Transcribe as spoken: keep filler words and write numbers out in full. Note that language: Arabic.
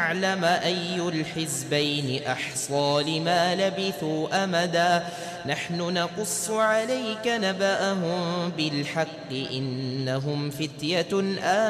نعلم أي الحزبين أحصى لما لبثوا أمدا نحن نقص عليك نبأهم بالحق إنهم فتية آمنوا